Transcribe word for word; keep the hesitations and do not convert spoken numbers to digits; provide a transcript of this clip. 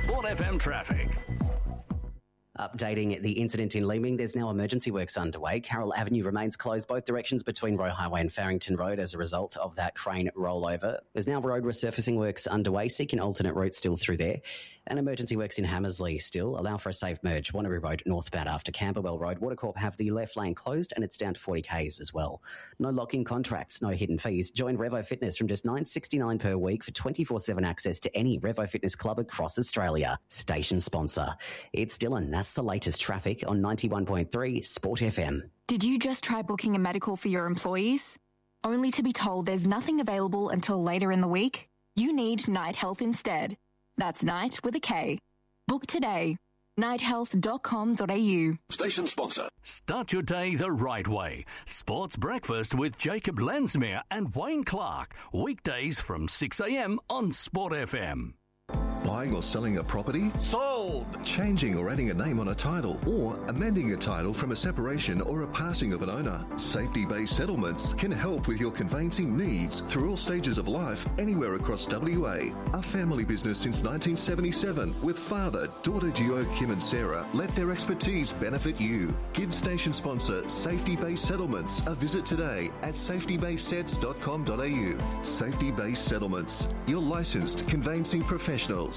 Sport F M traffic. Updating the incident in Leeming, there's now emergency works underway. Carroll Avenue remains closed both directions between Roe Highway and Farrington Road as a result of that crane rollover. There's now road resurfacing works underway. Seek an alternate route still through there. And emergency works in Hammersley still. Allow for a safe merge. Wanneroo Road northbound after Camberwell Road. Watercorp have the left lane closed and it's down to forty kays as well. No lock-in contracts, no hidden fees. Join Revo Fitness from just nine dollars sixty-nine per week for twenty-four seven access to any Revo Fitness club across Australia. Station sponsor. It's Dylan. That's the latest traffic on ninety-one point three Sport F M. Did you just try booking a medical for your employees? Only to be told there's nothing available until later in the week? You need Night Health instead. That's Night with a K. Book today. night health dot com dot a u. Station sponsor. Start your day the right way. Sports Breakfast with Jacob Lensmere and Wayne Clark. Weekdays from six a m on Sport F M. Buying or selling a property? Sold! Changing or adding a name on a title, or amending a title from a separation or a passing of an owner. Safety-based settlements can help with your conveyancing needs through all stages of life, anywhere across W A. A family business since nineteen seventy-seven, with father, daughter duo Kim and Sarah, let their expertise benefit you. Give station sponsor Safety-Based Settlements a visit today at safety based sets dot com dot a u. Safety-Based Settlements, your licensed conveyancing professionals.